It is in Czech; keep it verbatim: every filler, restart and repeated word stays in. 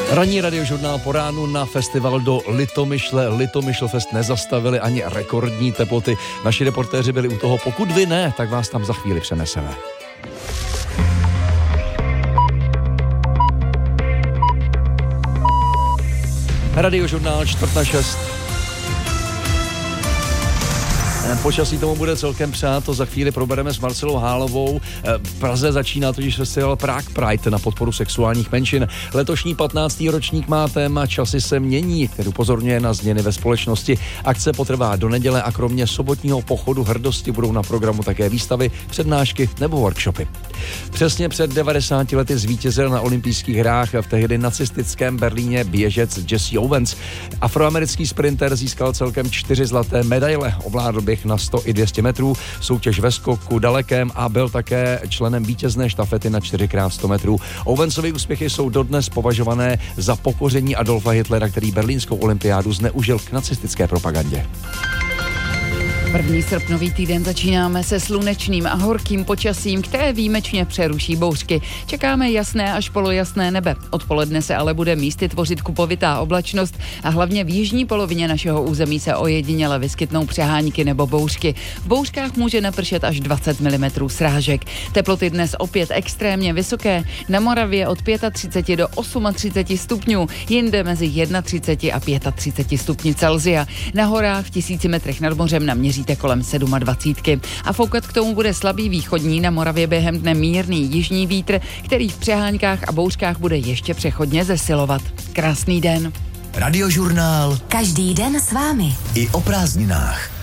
Ranní radiožurnál po ránu na festival do Litomyšle. Litomyšl fest nezastavili ani rekordní teploty. Naši reportéři byli u toho, pokud vy ne, tak vás tam za chvíli přeneseme. Radiožurnál čtvrt na šest. Počasí tomu bude celkem přát, to za chvíli probereme s Marcelou Hálovou. V Praze začíná totiž festival Prague Pride na podporu sexuálních menšin. Letošní patnáctý ročník má téma Časy se mění, který upozorňuje na změny ve společnosti. Akce potrvá do neděle a kromě sobotního pochodu hrdosti budou na programu také výstavy, přednášky nebo workshopy. Přesně před devadesáti lety zvítězil na olympijských hrách v tehdy nacistickém Berlíně běžec Jesse Owens. Afroamerický sprinter získal celkem čtyři zlaté medaile, ovládl běh na sto i dvě stě metrů, soutěž ve skoku dalekém a byl také členem vítězné štafety na čtyři krát sto metrů. Owensovy úspěchy jsou dodnes považované za pokoření Adolfa Hitlera, který berlínskou olympiádu zneužil k nacistické propagandě. První srpnový týden začínáme se slunečným a horkým počasím, které výjimečně přeruší bouřky. Čekáme jasné až polojasné nebe. Odpoledne se ale bude místy tvořit kupovitá oblačnost a hlavně v jižní polovině našeho území se ojediněle vyskytnou přehánky nebo bouřky. V bouřkách může napršet až dvacet milimetrů srážek. Teploty dnes opět extrémně vysoké. Na Moravě od třicet pět do třicet osm stupňů, jinde mezi třicet jedna a třicet pět stupňů Celsia. Na horách v tisíci metrech nad mořem naměří kolem dvacet sedm. A foukat k tomu bude slabý východní, na Moravě během dne mírný jižní vítr, který v přeháňkách a bouřkách bude ještě přechodně zesilovat. Krásný den. Radiožurnál. Každý den s vámi. I o prázdninách.